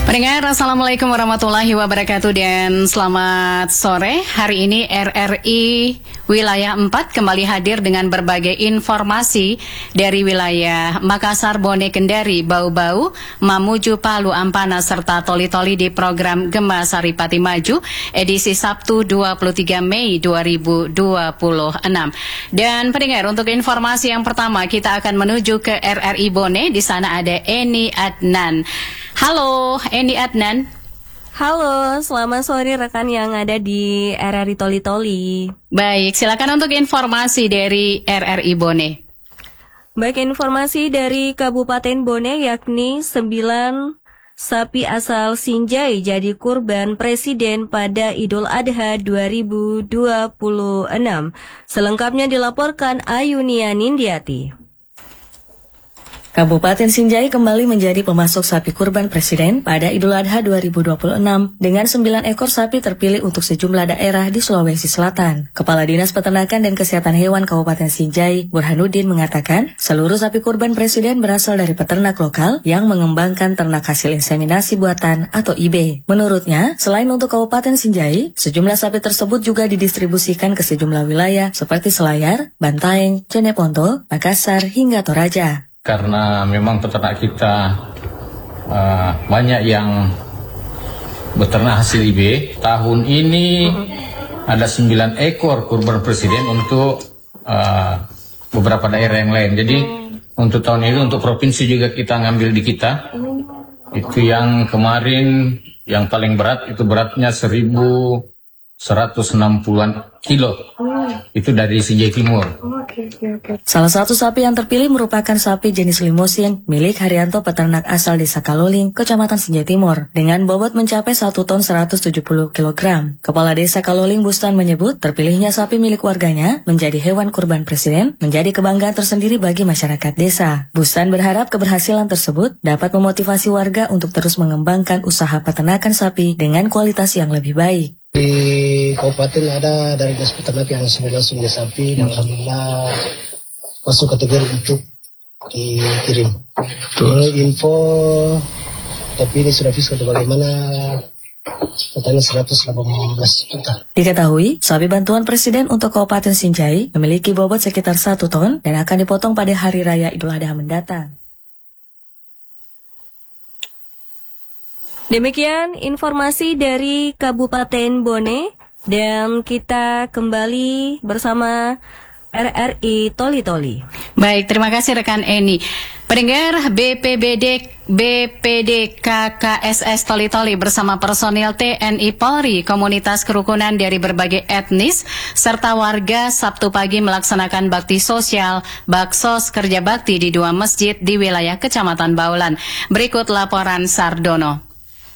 Pendengar, Assalamualaikum warahmatullahi wabarakatuh dan selamat sore. Hari ini RRI Wilayah 4 kembali hadir dengan berbagai informasi dari wilayah Makassar, Bone, Kendari, Bau-Bau, Mamuju, Palu, Ampana, serta Toli-Toli di program Gema Saripati Maju edisi Sabtu 23 Mei 2026. Dan pendengar, untuk informasi yang pertama kita akan menuju ke RRI Bone. Di sana ada Eni Adnan. Halo, Eni Adnan. Halo, selamat sore rekan yang ada di RRI Toli-Toli. Baik, silakan untuk informasi dari RRI Bone. Baik, informasi dari Kabupaten Bone yakni 9 sapi asal Sinjai jadi kurban Presiden pada Idul Adha 2026. Selengkapnya dilaporkan Ayunia Nindiati. Kabupaten Sinjai kembali menjadi pemasok sapi kurban Presiden pada Idul Adha 2026 dengan 9 ekor sapi terpilih untuk sejumlah daerah di Sulawesi Selatan. Kepala Dinas Peternakan dan Kesehatan Hewan Kabupaten Sinjai, Burhanuddin, mengatakan seluruh sapi kurban Presiden berasal dari peternak lokal yang mengembangkan ternak hasil inseminasi buatan atau IB. Menurutnya, selain untuk Kabupaten Sinjai, sejumlah sapi tersebut juga didistribusikan ke sejumlah wilayah seperti Selayar, Bantaeng, Jeneponto, Makassar, hingga Toraja. Karena memang peternak kita banyak yang beternak hasil IB. Tahun ini ada 9 ekor kurban Presiden untuk beberapa daerah yang lain. Jadi untuk tahun ini untuk provinsi juga kita ngambil di kita. Itu yang kemarin yang paling berat, itu beratnya 1.160-an kilo. Itu dari Sinjai Timur. Salah satu sapi yang terpilih merupakan sapi jenis limosin milik Haryanto, peternak asal Desa Kaloling, Kecamatan Sinjai Timur, dengan bobot mencapai 1 ton 170 kg. Kepala Desa Kaloling Bustan menyebut terpilihnya sapi milik warganya menjadi hewan kurban Presiden menjadi kebanggaan tersendiri bagi masyarakat desa. Bustan berharap keberhasilan tersebut dapat memotivasi warga untuk terus mengembangkan usaha peternakan sapi dengan kualitas yang lebih baik. Di kabupaten ada dari dinas peternak yang 19 sapi dan alhamdulillah masuk kategori untuk dikirim. Ini info, tapi ini sudah fiskal bagaimana katanya 118 juta. Diketahui, sapi bantuan Presiden untuk Kabupaten Sinjai memiliki bobot sekitar 1 ton dan akan dipotong pada Hari Raya Idul Adha mendatang. Demikian informasi dari Kabupaten Bone dan kita kembali bersama RRI Toli-Toli. Baik, terima kasih rekan Eni. Pendengar, BPD KKSS Toli-Toli bersama personil TNI Polri, komunitas kerukunan dari berbagai etnis, serta warga Sabtu pagi melaksanakan bakti sosial Baksos Kerja Bakti di 2 masjid di wilayah Kecamatan Baulan. Berikut laporan Sardono.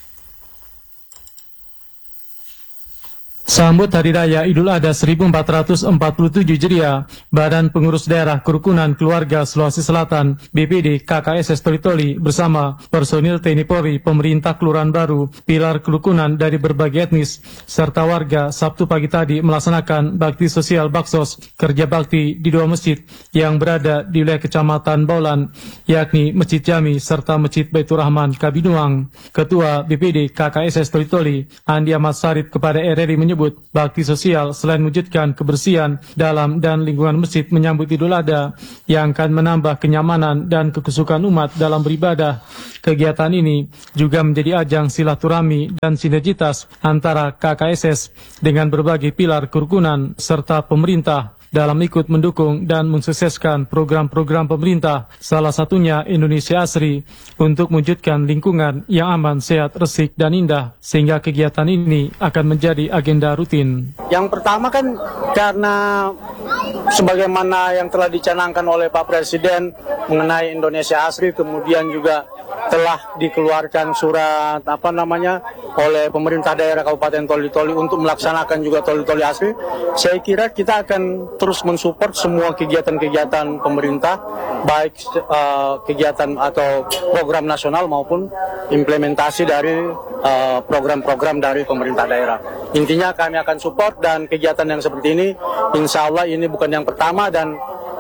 Sambut Hari Raya Idul Adha 1447 Hijriah, Badan Pengurus Daerah Kerukunan Keluarga Sulawesi Selatan BPD KKSS Toli-Toli bersama personil TNI Polri, pemerintah Kelurahan Baru, pilar kerukunan dari berbagai etnis, serta warga Sabtu pagi tadi melaksanakan bakti sosial Baksos Kerja Bakti di 2 masjid yang berada di wilayah Kecamatan Baulan, yakni Masjid Jami serta Masjid Baitur Rahman Kabinuang. Ketua BPD KKSS Toli-Toli, Andi Ahmad Sarip, kepada RRI menyebut bakti sosial selain mewujudkan kebersihan dalam dan lingkungan masjid menyambut Idul Adha yang akan menambah kenyamanan dan kekusukan umat dalam beribadah. Kegiatan ini juga menjadi ajang silaturahmi dan sinergitas antara KKSS dengan berbagai pilar kerukunan serta pemerintah dalam ikut mendukung dan mensukseskan program-program pemerintah, salah satunya Indonesia Asri, untuk mewujudkan lingkungan yang aman, sehat, resik, dan indah, sehingga kegiatan ini akan menjadi agenda rutin. Yang pertama kan karena sebagaimana yang telah dicanangkan oleh Pak Presiden mengenai Indonesia Asri, kemudian juga telah dikeluarkan surat oleh pemerintah daerah Kabupaten Toli-Toli untuk melaksanakan juga Toli-Toli Asri. Saya kira kita akan terus mensupport semua kegiatan-kegiatan pemerintah, baik kegiatan atau program nasional maupun implementasi dari program-program dari pemerintah daerah. Intinya kami akan support, dan kegiatan yang seperti ini insya Allah ini bukan yang pertama dan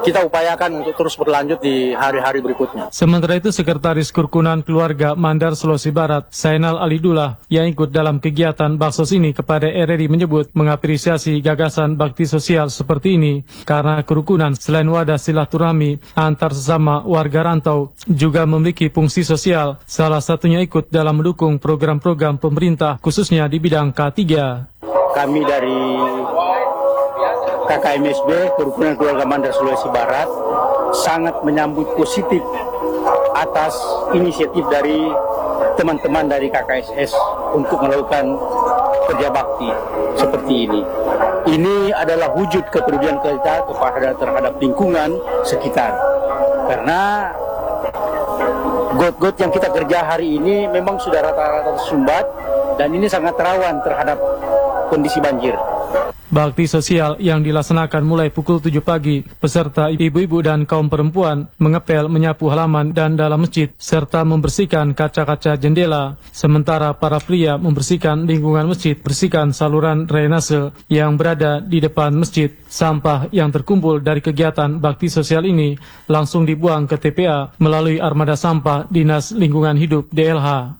kita upayakan untuk terus berlanjut di hari-hari berikutnya. Sementara itu, Sekretaris Kerukunan Keluarga Mandar Sulawesi Barat, Zainal Alidullah, yang ikut dalam kegiatan baksos ini kepada RRI menyebut mengapresiasi gagasan bakti sosial seperti ini karena kerukunan selain wadah silaturahmi antar sesama warga rantau juga memiliki fungsi sosial, salah satunya ikut dalam mendukung program-program pemerintah khususnya di bidang K3. Kami dari KKMSB, Kerukunan Keluarga Mandar Sulawesi Barat, sangat menyambut positif atas inisiatif dari teman-teman dari KKSS untuk melakukan kerja bakti seperti ini. Ini adalah wujud kepedulian kita terhadap lingkungan sekitar. Karena got-got yang kita kerja hari ini memang sudah rata-rata tersumbat dan ini sangat rawan terhadap kondisi banjir. Bakti sosial yang dilaksanakan mulai pukul 7 pagi, peserta ibu-ibu dan kaum perempuan mengepel, menyapu halaman dan dalam masjid, serta membersihkan kaca-kaca jendela. Sementara para pria membersihkan lingkungan masjid, bersihkan saluran drainase yang berada di depan masjid. Sampah yang terkumpul dari kegiatan bakti sosial ini langsung dibuang ke TPA melalui armada sampah Dinas Lingkungan Hidup DLH.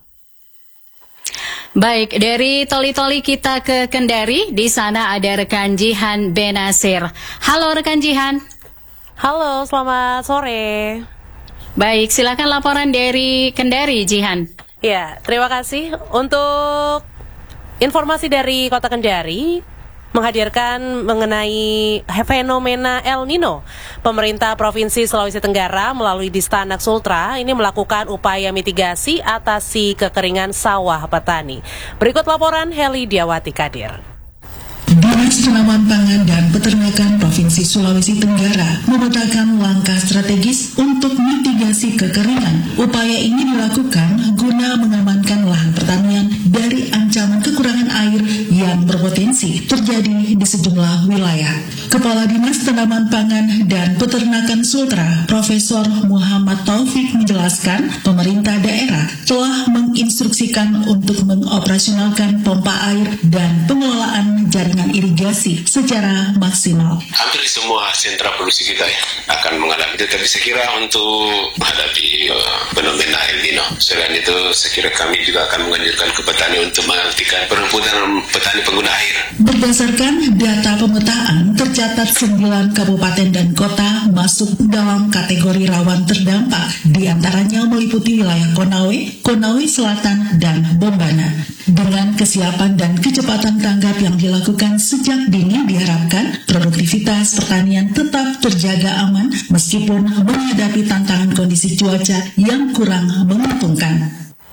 Baik, dari Toli-Toli kita ke Kendari, di sana ada rekan Jihan Benasir. Halo rekan Jihan. Halo, selamat sore. Baik, silakan laporan dari Kendari, Jihan. Ya, terima kasih untuk informasi dari Kota Kendari menghadirkan mengenai fenomena El Nino. Pemerintah Provinsi Sulawesi Tenggara melalui Distanak Sultra ini melakukan upaya mitigasi atasi kekeringan sawah petani. Berikut laporan Heli Diawati Kadir. Dinas Tanaman Pangan dan Peternakan Provinsi Sulawesi Tenggara memetakan langkah strategis untuk mitigasi kekeringan. Upaya ini dilakukan guna mengamankan lahan pertanian dari ancaman kekurangan air yang berpotensi terjadi di sejumlah wilayah. Kepala Dinas Tanaman Pangan dan Peternakan Sultra, Profesor Muhammad Taufik menjelaskan, pemerintah daerah telah menginstruksikan untuk mengoperasionalkan pompa air dan pengelolaan jaringan irigasi secara maksimal. Hampir semua sentra produksi kita akan mengalami itu, tapi saya kira untuk menghadapi fenomena El Nino. Selain itu, saya kira kami juga akan menganjurkan ke petani untuk menghentikan perhimpunan petani pengguna air. Berdasarkan data pemetaan, tercatat 9 kabupaten dan kota masuk dalam kategori rawan terdampak, di antaranya meliputi wilayah Konawe, Konawe Selatan, dan Bombana. Dengan kesiapan dan kecepatan tanggap yang dilakukan sejak dini, diharapkan produktivitas pertanian tetap terjaga aman meskipun menghadapi tantangan kondisi cuaca yang kurang menguntungkan.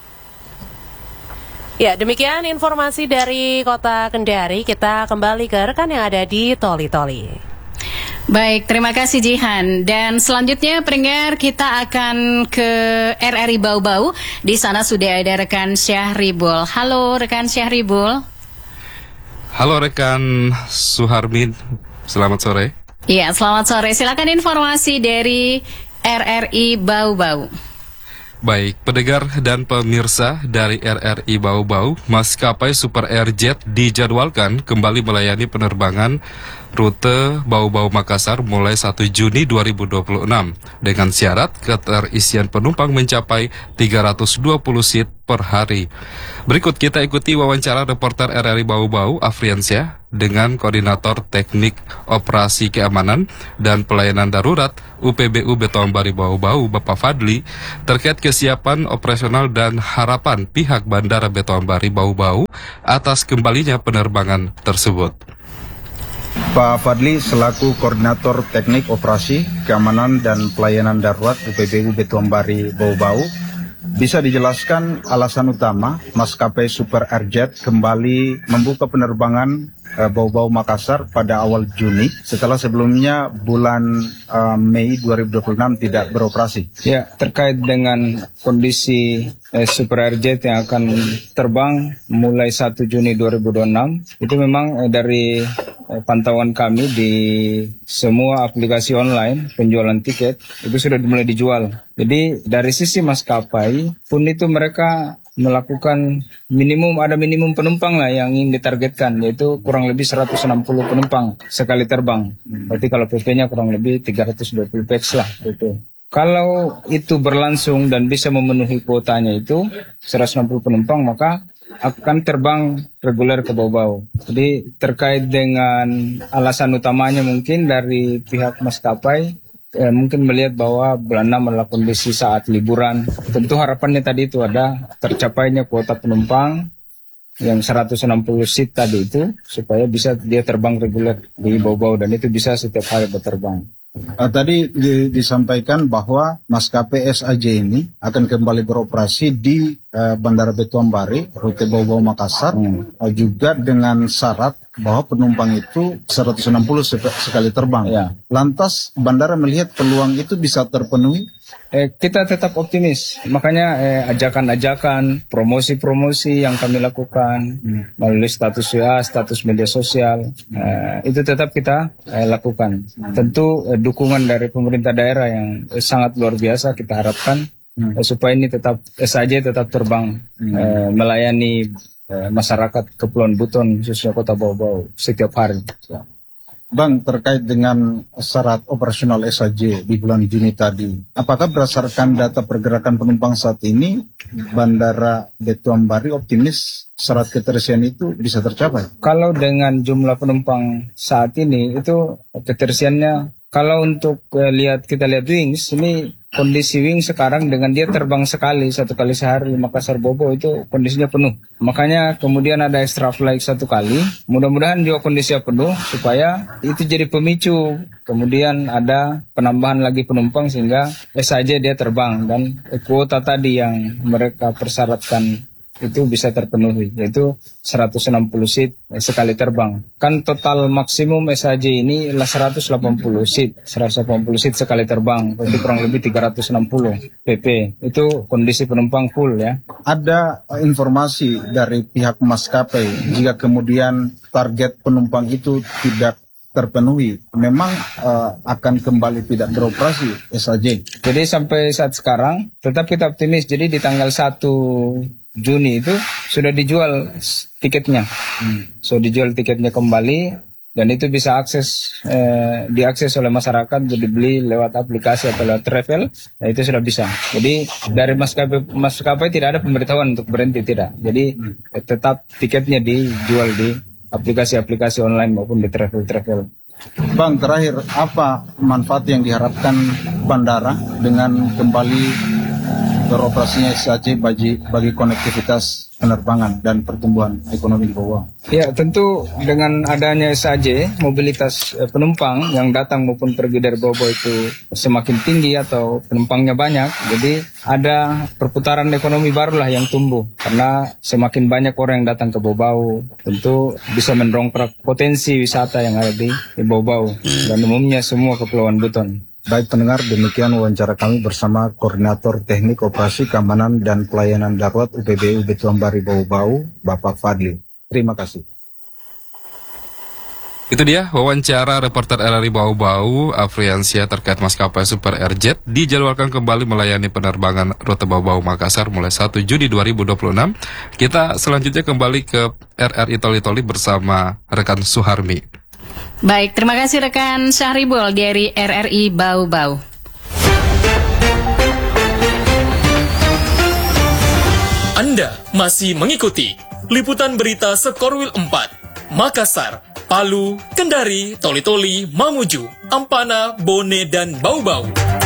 Ya, demikian informasi dari Kota Kendari. Kita kembali ke rekan yang ada di Toli-Toli. Baik, terima kasih Jihan. Dan selanjutnya pendengar, kita akan ke RRI Bau-Bau. Di sana sudah ada rekan Syahribul. Halo rekan Syahribul. Halo rekan Suharmin, selamat sore. Iya, selamat sore. Silakan informasi dari RRI Bau-Bau. Baik, pendengar dan pemirsa dari RRI Bau-Bau, maskapai Super Airjet dijadwalkan kembali melayani penerbangan rute Bau-Bau Makassar mulai 1 Juni 2026 dengan syarat keterisian penumpang mencapai 320 seat per hari. Berikut kita ikuti wawancara reporter RRI Bau-Bau Afriansyah dengan Koordinator Teknik Operasi Keamanan dan Pelayanan Darurat UPBU Betoambari Bau-Bau, Bapak Fadli, terkait kesiapan operasional dan harapan pihak Bandara Betoambari Bau-Bau atas kembalinya penerbangan tersebut. Pak Fadli selaku Koordinator Teknik Operasi Keamanan dan Pelayanan Darurat UPBU Betoambari Bau-Bau, bisa dijelaskan alasan utama maskapai Super Airjet kembali membuka penerbangan Bau-Bau Makassar pada awal Juni setelah sebelumnya bulan Mei 2026 tidak beroperasi. Ya, terkait dengan kondisi Super Airjet yang akan terbang mulai 1 Juni 2026, itu memang dari pantauan kami di semua aplikasi online penjualan tiket itu sudah mulai dijual. Jadi dari sisi maskapai pun itu mereka melakukan minimum penumpang lah yang ingin ditargetkan, yaitu kurang lebih 160 penumpang sekali terbang. Berarti kalau PP-nya kurang lebih 320 pax lah itu. Kalau itu berlangsung dan bisa memenuhi kuotanya itu 160 penumpang, maka akan terbang reguler ke Bau-Bau. Jadi terkait dengan alasan utamanya mungkin dari pihak maskapai mungkin melihat bahwa bulan 6 adalah kondisi saat liburan. Tentu harapannya tadi itu ada tercapainya kuota penumpang yang 160 seat tadi itu supaya bisa dia terbang reguler di Bau-Bau dan itu bisa setiap hari berterbang. Tadi disampaikan bahwa maskapai SAJ ini akan kembali beroperasi di Bandara Betuambari, rute Bau-Bau Makassar, juga dengan syarat bahwa penumpang itu 160 sekali terbang. Ya. Lantas bandara melihat peluang itu bisa terpenuhi? Kita tetap optimis, makanya ajakan-ajakan, promosi-promosi yang kami lakukan melalui status WA, status media sosial, itu tetap kita lakukan. Tentu dukungan dari pemerintah daerah yang sangat luar biasa kita harapkan supaya ini tetap SAJ tetap terbang melayani masyarakat Kepulauan Buton khususnya Kota Bau-Bau setiap hari. Bang, terkait dengan syarat operasional SAJ di bulan Juni tadi, apakah berdasarkan data pergerakan penumpang saat ini, Bandara Betuambari optimis syarat keterisian itu bisa tercapai? Kalau dengan jumlah penumpang saat ini, itu keterisiannya, kalau untuk kita lihat Wings, ini kondisi Wings sekarang dengan dia terbang satu kali sehari Makassar Bau-Bau itu kondisinya penuh. Makanya kemudian ada extra flight 1 kali. Mudah-mudahan juga kondisinya penuh supaya itu jadi pemicu. Kemudian ada penambahan lagi penumpang sehingga SAJ dia terbang dan kuota tadi yang mereka persyaratkan itu bisa terpenuhi, yaitu 160 seat sekali terbang. Kan total maksimum SAJ ini adalah 180 seat sekali terbang, berarti kurang lebih 360 PP. Itu kondisi penumpang full ya. Ada informasi dari pihak maskapai jika kemudian target penumpang itu tidak terpenuhi, memang akan kembali tidak beroperasi SAJ. Jadi sampai saat sekarang tetap kita optimis. Jadi di tanggal 1 Juni itu sudah dijual tiketnya. So dijual tiketnya kembali dan itu bisa diakses oleh masyarakat untuk dibeli lewat aplikasi atau lewat travel. Nah, itu sudah bisa. Jadi dari maskapai tidak ada pemberitahuan untuk berhenti, tidak. Jadi tetap tiketnya dijual di aplikasi-aplikasi online maupun di travel-travel. Bang, terakhir apa manfaat yang diharapkan bandara dengan kembali beroperasinya SAJ bagi konektivitas penerbangan dan pertumbuhan ekonomi di bawah? Ya, tentu dengan adanya SAJ, mobilitas penumpang yang datang maupun pergi dari Bau-Bau itu semakin tinggi atau penumpangnya banyak. Jadi ada perputaran ekonomi barulah yang tumbuh karena semakin banyak orang yang datang ke Bau-Bau. Tentu bisa mendongkrak potensi wisata yang ada di Bau-Bau dan umumnya semua Kepulauan Buton. Baik pendengar, demikian wawancara kami bersama Koordinator Teknik Operasi Keamanan dan Pelayanan Darurat UPBU Betuambari Bau-Bau, Bapak Fadli. Terima kasih. Itu dia wawancara reporter RRI Bau-Bau, Afriansyah terkait maskapai Super Airjet dijadwalkan kembali melayani penerbangan rute Bau-Bau Makassar mulai 1 Juni 2026. Kita selanjutnya kembali ke RRI Toli-Toli bersama rekan Suharmi. Baik, terima kasih rekan Syahribul dari RRI Bau-Bau. Anda masih mengikuti liputan berita Sekorwil 4, Makassar, Palu, Kendari, Toli-Toli, Mamuju, Ampana, Bone, dan Bau-Bau.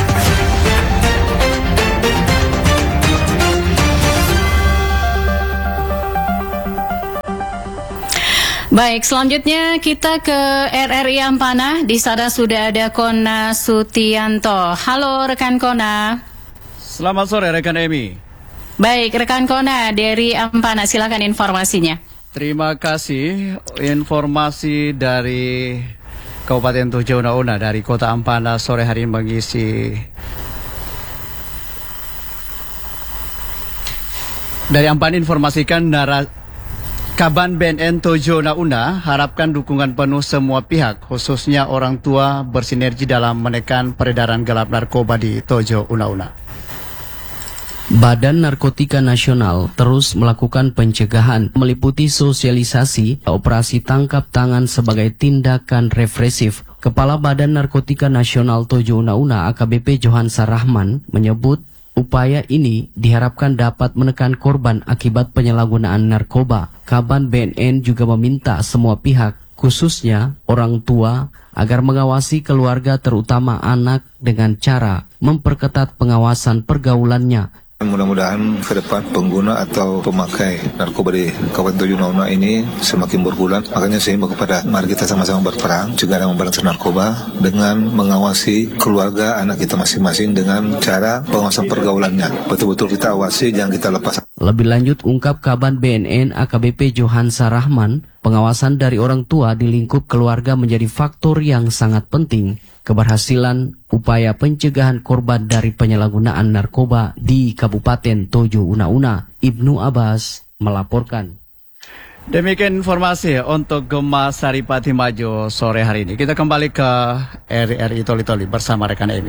Baik, selanjutnya kita ke RRI Ampana. Di sana sudah ada Kona Sutianto. Halo rekan Kona. Selamat sore rekan Emi. Baik, rekan Kona dari Ampana, silakan informasinya. Terima kasih. Informasi dari Kabupaten Tojo Una dari Kota Ampana sore hari mengisi. Dari Ampana informasikan Kaban BNN Tojo Una harapkan dukungan penuh semua pihak, khususnya orang tua bersinergi dalam menekan peredaran gelap narkoba di Tojo Una. Badan Narkotika Nasional terus melakukan pencegahan meliputi sosialisasi operasi tangkap tangan sebagai tindakan represif. Kepala Badan Narkotika Nasional Tojo Una-Una AKBP Johansa Rahman menyebut upaya ini diharapkan dapat menekan korban akibat penyalahgunaan narkoba. Kaban BNN juga meminta semua pihak, khususnya orang tua, agar mengawasi keluarga terutama anak dengan cara memperketat pengawasan pergaulannya. Mudah-mudahan ke depan pengguna atau pemakai narkoba di Kabupaten Tojo Una-Una ini semakin berkurang. Makanya saya himbau kepada mari kita sama-sama berperang cegah dan memberantas narkoba dengan mengawasi keluarga anak kita masing-masing dengan cara pengawasan pergaulannya. Betul-betul kita awasi, jangan kita lepas. Lebih lanjut ungkap Kaban BNN AKBP Johansa Rahman, pengawasan dari orang tua di lingkup keluarga menjadi faktor yang sangat penting keberhasilan upaya pencegahan korban dari penyalahgunaan narkoba di Kabupaten Tojo Una-Una. Ibnu Abbas melaporkan. Demikian informasi untuk Gema Saripati Majo sore hari ini. Kita kembali ke RRI Toli-Toli bersama rekan Emi.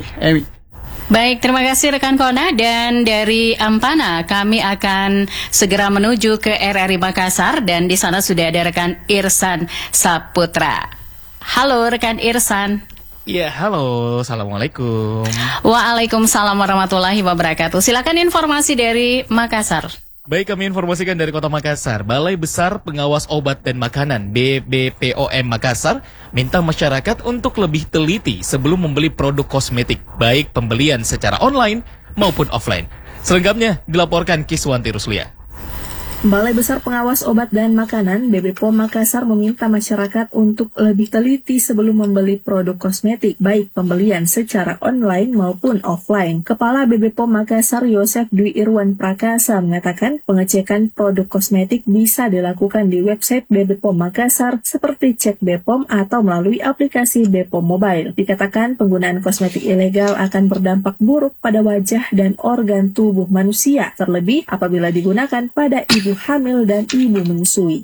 Baik, terima kasih rekan Kona, dan dari Ampana kami akan segera menuju ke RRI Makassar dan di sana sudah ada rekan Irsan Saputra. Halo rekan Irsan. Ya, halo, assalamualaikum. Waalaikumsalam warahmatullahi wabarakatuh. Silakan informasi dari Makassar. Baik, kami informasikan dari Kota Makassar. Balai Besar Pengawas Obat dan Makanan (BBPOM) Makassar minta masyarakat untuk lebih teliti sebelum membeli produk kosmetik, baik pembelian secara online maupun offline. Selengkapnya dilaporkan Kiswanti Ruslia. Balai Besar Pengawas Obat dan Makanan (BBPOM) Makassar meminta masyarakat untuk lebih teliti sebelum membeli produk kosmetik, baik pembelian secara online maupun offline. Kepala BBPOM Makassar Yosef Dwi Irwan Prakasa mengatakan pengecekan produk kosmetik bisa dilakukan di website BBPOM Makassar seperti Cek BPOM atau melalui aplikasi BPOM Mobile. Dikatakan penggunaan kosmetik ilegal akan berdampak buruk pada wajah dan organ tubuh manusia, terlebih apabila digunakan pada ibu hamil dan ibu menyusui.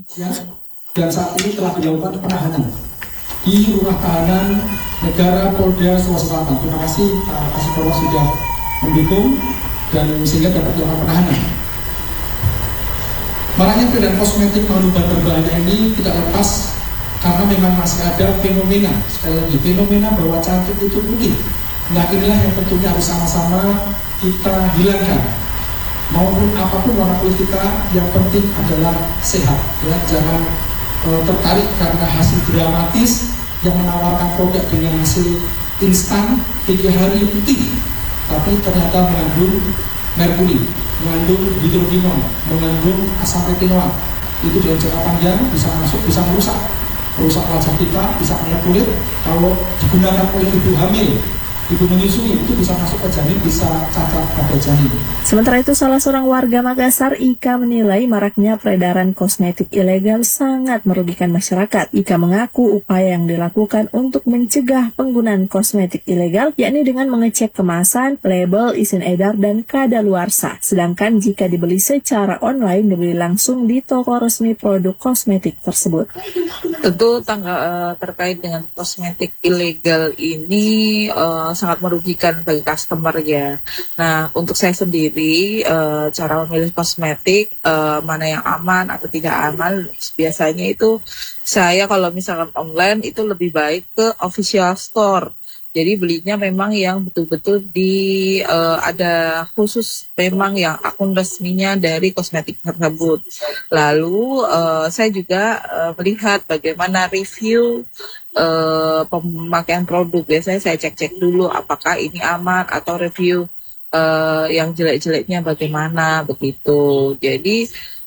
Dan saat ini telah dilakukan penahanan di rumah tahanan negara Polda Sulawesi Selatan. Terima kasih Pak Kasih sudah mendukung dan sehingga dapat dilakukan penahanan. Maraknya peredaran kosmetik mengandung bahan berbahaya ini tidak lepas karena memang masih ada fenomena, sekali lagi fenomena bahwa cantik itu putih. Nah inilah yang tentunya harus sama-sama kita hilangkan. Maupun apapun warna kulit kita, yang penting adalah sehat. Ya, jangan tertarik karena hasil dramatis yang menawarkan produk dengan hasil instan 3 hari putih, tapi ternyata mengandung merkuri, mengandung hidrogenol, mengandung asam retinoat. Itu dalam jangka panjang bisa masuk, bisa merusak wajah kita, bisa menyerap kulit. Kalau digunakan oleh ibu hamil, ibu menyusui, itu bisa masuk ke janin, bisa cacat pada janin. Sementara itu, salah seorang warga Makassar, Ika, menilai maraknya peredaran kosmetik ilegal sangat merugikan masyarakat. Ika mengaku upaya yang dilakukan untuk mencegah penggunaan kosmetik ilegal, yakni dengan mengecek kemasan, label, izin edar, dan kadaluarsa. Sedangkan jika dibeli secara online, dibeli langsung di toko resmi produk kosmetik tersebut. Tentu terkait dengan kosmetik ilegal ini sangat merugikan bagi customer ya. Nah, untuk saya sendiri, cara memilih kosmetik mana yang aman atau tidak aman, biasanya itu saya kalau misalkan online itu lebih baik ke official store. Jadi belinya memang yang betul-betul ada khusus memang yang akun resminya dari kosmetik tersebut. Lalu saya juga melihat bagaimana review pemakaian produk. Biasanya saya cek-cek dulu apakah ini aman atau review yang jelek-jeleknya bagaimana begitu. Jadi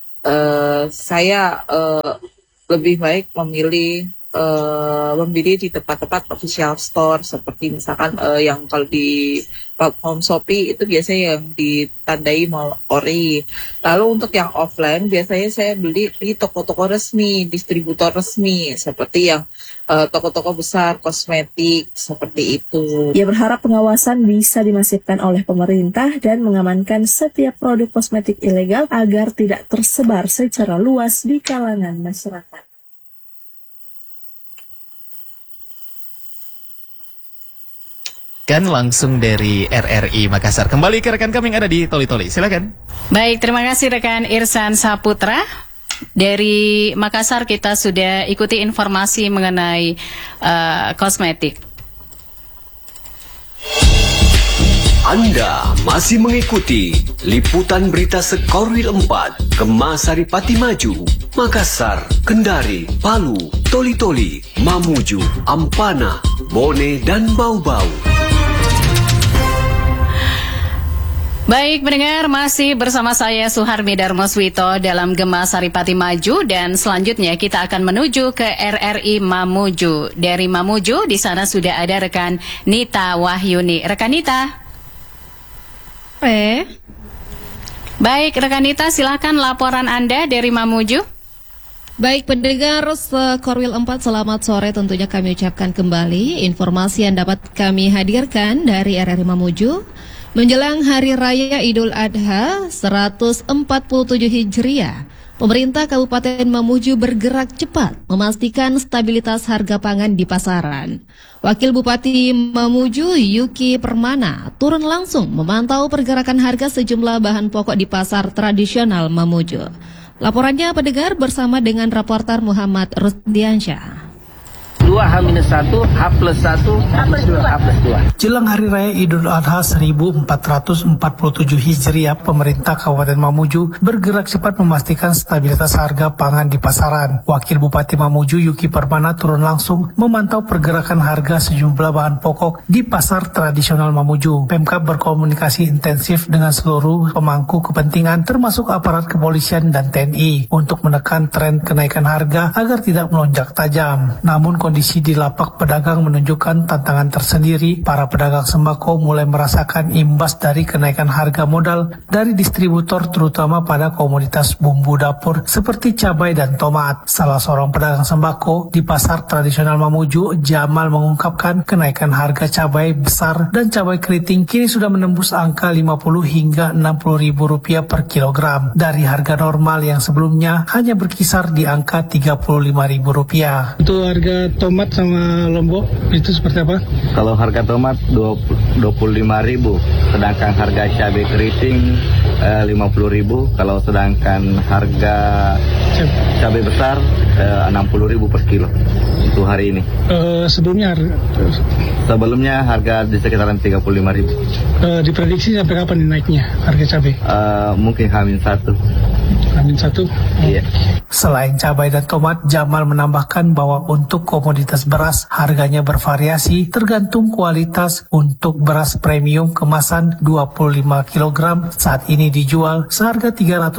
saya lebih baik memilih di tempat-tempat official store seperti misalkan yang kalau di platform Shopee itu biasanya yang ditandai mall ori. Lalu untuk yang offline biasanya saya beli di toko-toko resmi, distributor resmi seperti yang toko-toko besar kosmetik seperti itu. Ia berharap pengawasan bisa dimasifkan oleh pemerintah dan mengamankan setiap produk kosmetik ilegal agar tidak tersebar secara luas di kalangan masyarakat. melaporkan langsung dari RRI Makassar. Kembali ke rekan kami yang ada di Toli-Toli, silakan. Baik, terima kasih rekan Irsan Saputra. Dari Makassar kita sudah ikuti informasi mengenai kosmetik. Anda masih mengikuti liputan berita Sekorwil 4, Kemasari Pati Maju, Makassar, Kendari, Palu, Toli-Toli, Mamuju, Ampana, Bone, dan Bau-Bau. Baik pendengar, masih bersama saya Suharmi Darmoswito dalam Gema Saripati Maju, dan selanjutnya kita akan menuju ke RRI Mamuju. Dari Mamuju di sana sudah ada rekan Nita Wahyuni. Rekan Nita. Baik rekan Nita, silakan laporan Anda dari Mamuju. Baik pendengar Sekorwil 4, selamat sore, tentunya kami ucapkan kembali informasi yang dapat kami hadirkan dari RRI Mamuju. Menjelang Hari Raya Idul Adha 147 Hijriah, pemerintah Kabupaten Mamuju bergerak cepat memastikan stabilitas harga pangan di pasaran. Wakil Bupati Mamuju Yuki Permana turun langsung memantau pergerakan harga sejumlah bahan pokok di pasar tradisional Mamuju. Laporannya pendengar bersama dengan reporter Muhammad Rusdiansyah. 2-1, H+1, H+2. Jelang Hari Raya Idul Adha 1447 Hijriah, pemerintah Kabupaten Mamuju bergerak cepat memastikan stabilitas harga pangan di pasaran. Wakil Bupati Mamuju Yuki Permana turun langsung memantau pergerakan harga sejumlah bahan pokok di pasar tradisional Mamuju. Pemkab berkomunikasi intensif dengan seluruh pemangku kepentingan termasuk aparat kepolisian dan TNI untuk menekan tren kenaikan harga agar tidak melonjak tajam. Namun kondisi di lapak pedagang menunjukkan tantangan tersendiri. Para pedagang sembako mulai merasakan imbas dari kenaikan harga modal dari distributor, terutama pada komoditas bumbu dapur seperti cabai dan tomat. Salah seorang pedagang sembako di pasar tradisional Mamuju, Jamal, mengungkapkan kenaikan harga cabai besar dan cabai keriting kini sudah menembus angka 50 hingga 60 ribu rupiah per kilogram dari harga normal yang sebelumnya hanya berkisar di angka 35 ribu rupiah. Untuk harga tomat sama lombok itu seperti apa? Kalau harga tomat 25.000, sedangkan harga cabai keriting 50.000. Kalau sedangkan harga cabai besar 60.000 per kilo untuk hari ini. Sebelumnya harga di sekitaran 35.000. Diprediksi sampai kapan naiknya harga cabai? Mungkin H-1. Iya. Selain cabai dan tomat, Jamal menambahkan bahwa untuk komoditas beras harganya bervariasi tergantung kualitas. Untuk beras premium kemasan 25 kg saat ini dijual seharga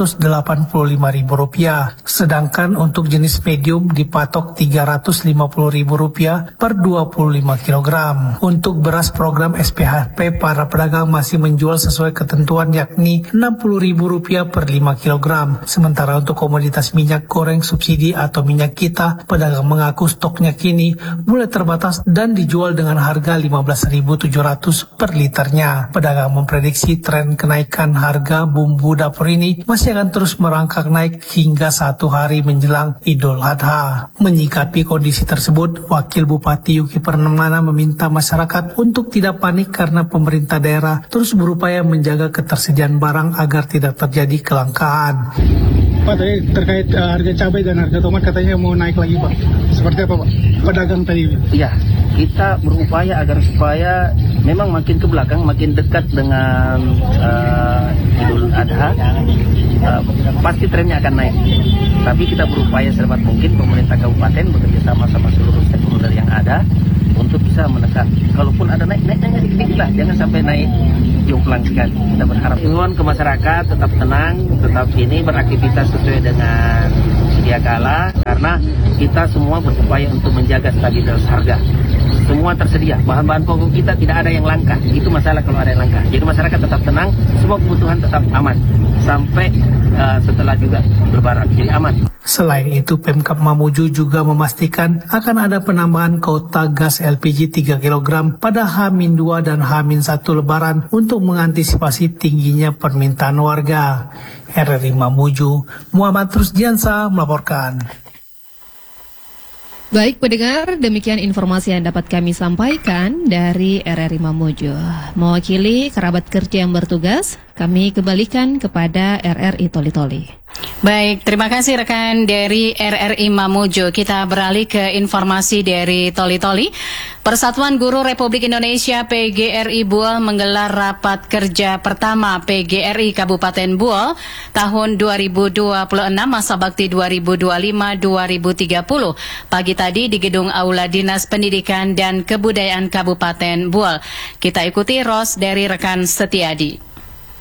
Rp385.000, sedangkan untuk jenis medium dipatok Rp350.000 per 25 kg. Untuk beras program SPHP, para pedagang masih menjual sesuai ketentuan yakni Rp60.000 per 5 kg. Sementara untuk komoditas minyak goreng subsidi atau minyak kita, pedagang mengaku stoknya kini mulai terbatas dan dijual dengan harga Rp15.700 per liternya. Pedagang memprediksi tren kenaikan harga bumbu dapur ini masih akan terus merangkak naik hingga 1 hari menjelang Idul Adha. Menyikapi kondisi tersebut, Wakil Bupati Yuki Permana meminta masyarakat untuk tidak panik karena pemerintah daerah terus berupaya menjaga ketersediaan barang agar tidak terjadi kelangkaan. Pak, tadi terkait harga cabai dan harga tomat katanya mau naik lagi, Pak. Seperti apa, Pak? Pedagang tadi. Iya, kita berupaya agar supaya memang makin ke belakang, makin dekat dengan Idul Adha, pasti trennya akan naik. Tapi kita berupaya sedapat mungkin pemerintah kabupaten bekerja sama seluruh stakeholder yang ada untuk bisa menekan. Kalaupun ada naiknya dikit-dikit lah, jangan sampai naik jomplang sekali. Kita berharap himbauan ke masyarakat tetap tenang, tetap ini beraktivitas sesuai dengan sedia kala, karena kita semua berupaya untuk menjaga stabilitas harga. Semua tersedia, bahan-bahan pokok kita tidak ada yang langka. Itu masalah kalau ada yang langka. Jadi masyarakat tetap tenang, semua kebutuhan tetap aman sampai setelah juga Lebaran, jadi aman. Selain itu, Pemkab Mamuju juga memastikan akan ada penambahan kuota gas LPG 3 kg pada H-2 dan H-1 Lebaran untuk mengantisipasi tingginya permintaan warga. RRI Mamuju, Muhammad Rusdiansyah melaporkan. Baik pendengar, demikian informasi yang dapat kami sampaikan dari RRI Mamuju. Mewakili kerabat kerja yang bertugas, kami kembalikan kepada RRI Toli-Toli. Baik, terima kasih rekan dari RRI Mamuju. Kita beralih ke informasi dari Toli-Toli. Persatuan Guru Republik Indonesia PGRI Buol menggelar rapat kerja pertama PGRI Kabupaten Buol tahun 2026 masa bakti 2025-2030 pagi tadi di Gedung Aula Dinas Pendidikan dan Kebudayaan Kabupaten Buol. Kita ikuti Ros dari rekan Setiadi.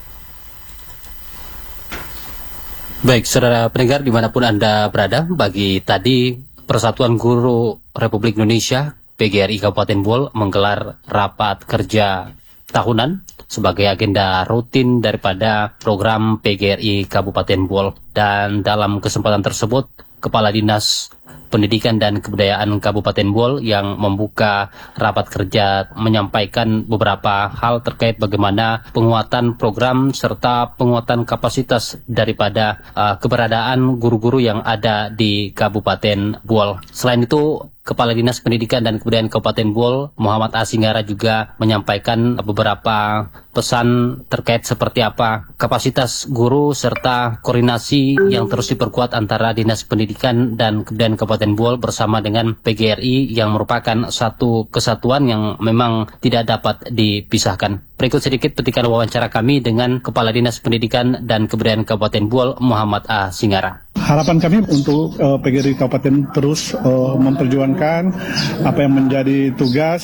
Baik, saudara pendengar dimanapun Anda berada, pagi tadi Persatuan Guru Republik Indonesia PGRI Kabupaten Buol menggelar rapat kerja tahunan sebagai agenda rutin daripada program PGRI Kabupaten Buol. Dan dalam kesempatan tersebut, Kepala Dinas Pendidikan dan Kebudayaan Kabupaten Buol yang membuka rapat kerja menyampaikan beberapa hal terkait bagaimana penguatan program serta penguatan kapasitas daripada keberadaan guru-guru yang ada di Kabupaten Buol. Selain itu, Kepala Dinas Pendidikan dan Kebudayaan Kabupaten Buol, Muhammad A. Singgara juga menyampaikan beberapa pesan terkait seperti apa kapasitas guru serta koordinasi yang terus diperkuat antara Dinas Pendidikan dan Kebudayaan Kabupaten Buol bersama dengan PGRI yang merupakan satu kesatuan yang memang tidak dapat dipisahkan. Berikut sedikit petikan wawancara kami dengan Kepala Dinas Pendidikan dan Kebudayaan Kabupaten Buol, Muhammad A. Singgara. Harapan kami untuk PGRI Kabupaten terus memperjuangkan apa yang menjadi tugas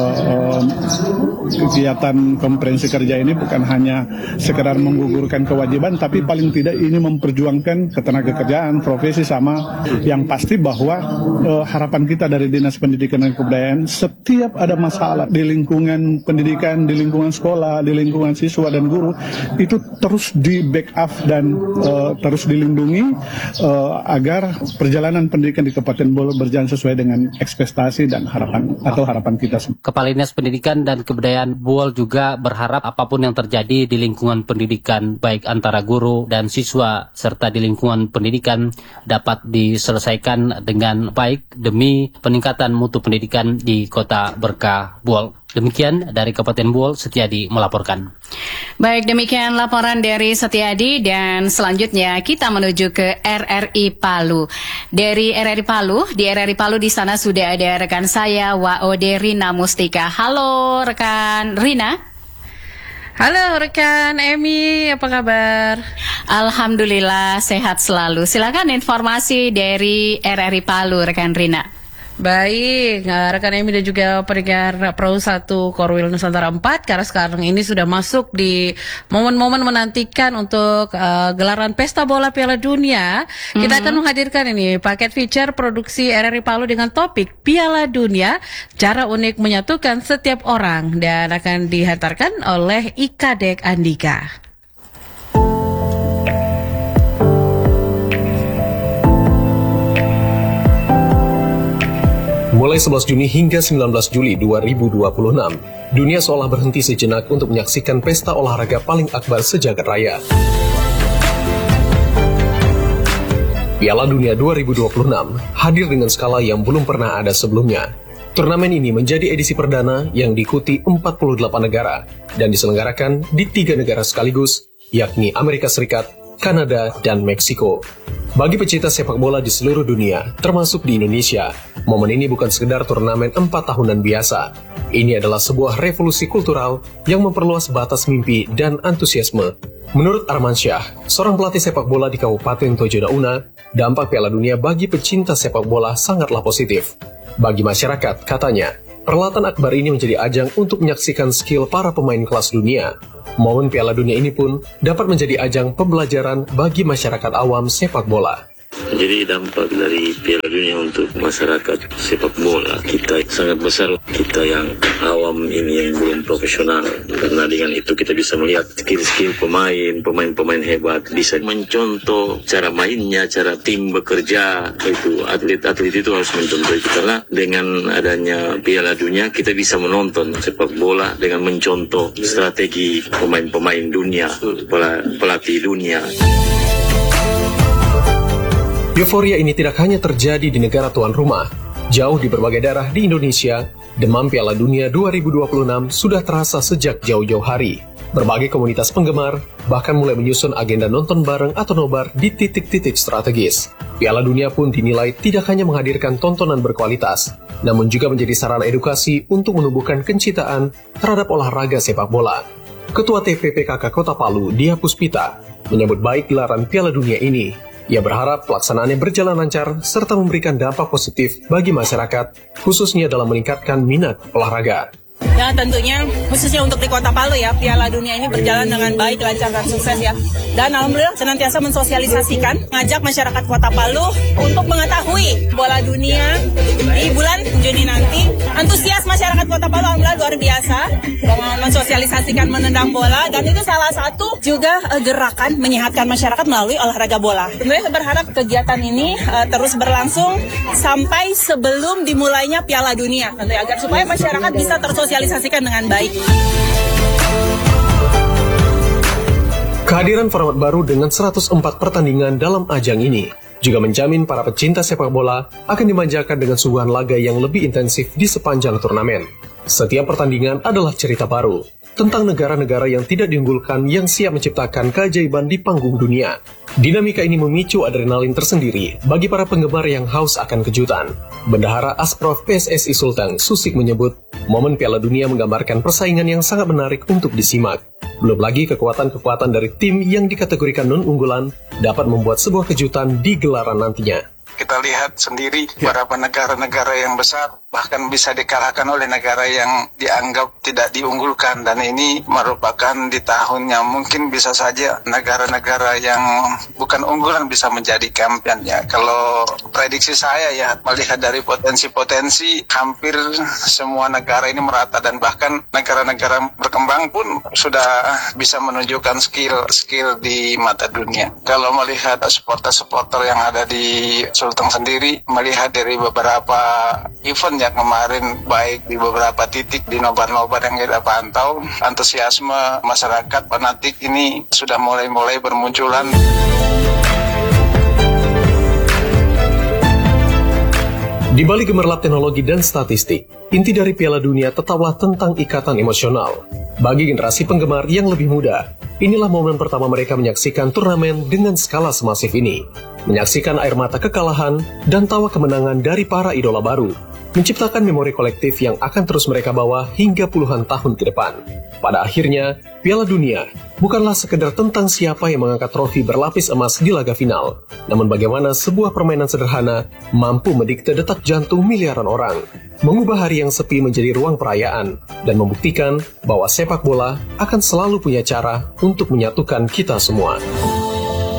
kegiatan konferensi kerja ini, bukan hanya sekedar menggugurkan kewajiban, tapi paling tidak ini memperjuangkan ketenagakerjaan profesi sama. Yang pasti bahwa harapan kita dari Dinas Pendidikan dan Kebudayaan, setiap ada masalah di lingkungan pendidikan, di lingkungan sekolah, di lingkungan siswa dan guru, itu terus di backup dan terus dilindungi agar perjalanan pendidikan di Kabupaten Buol berjalan sesuai dengan ekspektasi dan harapan kita semua. Kepala Dinas Pendidikan dan Kebudayaan Buol juga berharap apapun yang terjadi di lingkungan pendidikan, baik antara guru dan siswa serta di lingkungan pendidikan, dapat diselesaikan dengan baik demi peningkatan mutu pendidikan di Kota Berkah Buol. Demikian dari Kabupaten Buol, Setiadi melaporkan. Baik, demikian laporan dari Setiadi dan selanjutnya kita menuju ke RRI Palu. Dari RRI Palu, di RRI Palu di sana sudah ada rekan saya Waode Rina Mustika. Halo rekan Rina. Halo rekan Emi, apa kabar? Alhamdulillah sehat selalu. Silakan informasi dari RRI Palu rekan Rina. Baik, rekan Emi dan juga pendengar Pro 1 Korwil Nusantara 4, karena sekarang ini sudah masuk di momen-momen menantikan untuk gelaran Pesta Bola Piala Dunia. Kita akan menghadirkan ini paket feature produksi RRI Palu dengan topik Piala Dunia, cara unik menyatukan setiap orang, dan akan dihantarkan oleh Ika Dek Andika. Mulai 11 Juni hingga 19 Juli 2026, dunia seolah berhenti sejenak untuk menyaksikan pesta olahraga paling akbar sejagat raya. Piala Dunia 2026 hadir dengan skala yang belum pernah ada sebelumnya. Turnamen ini menjadi edisi perdana yang diikuti 48 negara dan diselenggarakan di 3 negara sekaligus, yakni Amerika Serikat, Kanada, dan Meksiko. Bagi pecinta sepak bola di seluruh dunia, termasuk di Indonesia, momen ini bukan sekedar turnamen 4 tahunan biasa. Ini adalah sebuah revolusi kultural yang memperluas batas mimpi dan antusiasme. Menurut Arman Syah, seorang pelatih sepak bola di Kabupaten Tojo Dauna, dampak Piala Dunia bagi pecinta sepak bola sangatlah positif. Bagi masyarakat, katanya, perhelatan akbar ini menjadi ajang untuk menyaksikan skill para pemain kelas dunia. Momen Piala Dunia ini pun dapat menjadi ajang pembelajaran bagi masyarakat awam sepak bola. Jadi dampak dari Piala Dunia untuk masyarakat sepak bola kita sangat besar, kita yang awam ini yang belum profesional, karena dengan itu kita bisa melihat skill-skill pemain hebat, bisa mencontoh cara mainnya, cara tim bekerja. Itu atlet-atlet itu harus mencontoh itu, karena dengan adanya Piala Dunia kita bisa menonton sepak bola dengan mencontoh strategi pemain-pemain dunia, pelatih dunia. Euforia ini tidak hanya terjadi di negara tuan rumah. Jauh di berbagai daerah di Indonesia, demam Piala Dunia 2026 sudah terasa sejak jauh-jauh hari. Berbagai komunitas penggemar bahkan mulai menyusun agenda nonton bareng atau nobar di titik-titik strategis. Piala Dunia pun dinilai tidak hanya menghadirkan tontonan berkualitas, namun juga menjadi sarana edukasi untuk menumbuhkan kecintaan terhadap olahraga sepak bola. Ketua TPPKK Kota Palu, Dia Puspita, menyambut baik gelaran Piala Dunia ini. Ia berharap pelaksanaannya berjalan lancar serta memberikan dampak positif bagi masyarakat, khususnya dalam meningkatkan minat olahraga. Ya tentunya khususnya untuk di Kota Palu ya, Piala Dunia ini berjalan dengan baik, lancar dan sukses ya. Dan alhamdulillah senantiasa mensosialisasikan, ngajak masyarakat Kota Palu untuk mengetahui bola dunia di bulan Juni nanti. Antusias masyarakat Kota Palu alhamdulillah luar biasa dengan mensosialisasikan menendang bola, dan itu salah satu juga gerakan menyehatkan masyarakat melalui olahraga bola. Tentunya berharap kegiatan ini terus berlangsung sampai sebelum dimulainya Piala Dunia, tentunya agar supaya masyarakat bisa tersosialisasikan dengan baik. Kehadiran format baru dengan 104 pertandingan dalam ajang ini juga menjamin para pecinta sepak bola akan dimanjakan dengan suguhan laga yang lebih intensif di sepanjang turnamen. Setiap pertandingan adalah cerita baru tentang negara-negara yang tidak diunggulkan yang siap menciptakan keajaiban di panggung dunia. Dinamika ini memicu adrenalin tersendiri bagi para penggemar yang haus akan kejutan. Bendahara Asprof PSSI Sultan Susik menyebut, momen Piala Dunia menggambarkan persaingan yang sangat menarik untuk disimak. Belum lagi kekuatan-kekuatan dari tim yang dikategorikan non-unggulan dapat membuat sebuah kejutan di gelaran nantinya. Kita lihat sendiri beberapa negara-negara yang besar bahkan bisa dikalahkan oleh negara yang dianggap tidak diunggulkan, dan ini merupakan di tahunnya mungkin bisa saja negara-negara yang bukan unggulan bisa menjadi kampionnya. Kalau prediksi saya ya, melihat dari potensi-potensi, hampir semua negara ini merata, dan bahkan negara-negara berkembang pun sudah bisa menunjukkan skill di mata dunia. Kalau melihat supporter-supporter yang ada di Sultan sendiri, melihat dari beberapa event yang kemarin, baik di beberapa titik di nobar-nobar yang kita pantau, antusiasme masyarakat fanatik ini sudah mulai bermunculan. Di balik gemerlap teknologi dan statistik, inti dari Piala Dunia tetaplah tentang ikatan emosional. Bagi generasi penggemar yang lebih muda, inilah momen pertama mereka menyaksikan turnamen dengan skala semasif ini. Menyaksikan air mata kekalahan dan tawa kemenangan dari para idola baru, menciptakan memori kolektif yang akan terus mereka bawa hingga puluhan tahun ke depan. Pada akhirnya, Piala Dunia bukanlah sekedar tentang siapa yang mengangkat trofi berlapis emas di laga final, namun bagaimana sebuah permainan sederhana mampu mendikte detak jantung miliaran orang, mengubah hari yang sepi menjadi ruang perayaan, dan membuktikan bahwa sepak bola akan selalu punya cara untuk menyatukan kita semua.